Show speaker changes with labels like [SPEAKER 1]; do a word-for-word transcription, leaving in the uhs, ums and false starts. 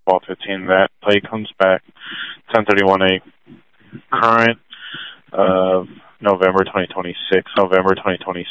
[SPEAKER 1] Ball fifteen. That play comes back ten thirty-one a current of November twenty twenty-six, November twenty twenty-six.